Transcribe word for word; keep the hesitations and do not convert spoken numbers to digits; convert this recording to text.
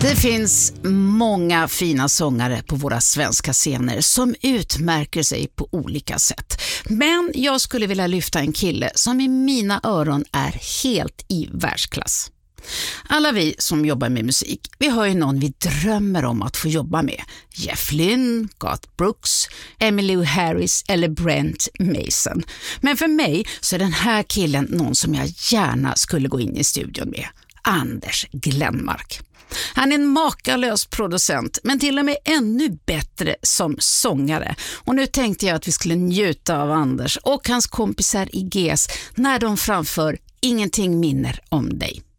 Det finns många fina sångare på våra svenska scener som utmärker sig på olika sätt. Men jag skulle vilja lyfta en kille som i mina öron är helt i världsklass. Alla vi som jobbar med musik, vi har ju någon vi drömmer om att få jobba med. Jeff Lynne, Garth Brooks, Emmylou Harris eller Brent Mason. Men för mig så är den här killen någon som jag gärna skulle gå in i studion med. Anders Glenmark. Han är en makalös producent, men till och med ännu bättre som sångare. Och nu tänkte jag att vi skulle njuta av Anders och hans kompisar i G S när de framför Ingenting minner om dig.